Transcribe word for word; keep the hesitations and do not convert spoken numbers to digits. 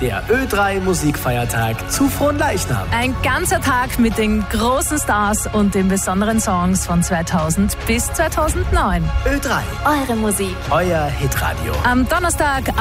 der Ö drei Musikfeiertag zu Fronleichnam. Ein ganzer Tag mit den großen Stars und den besonderen Songs von zweitausend bis zweitausendneun. Ö drei, eure Musik. euer Hitradio. Am Donnerstag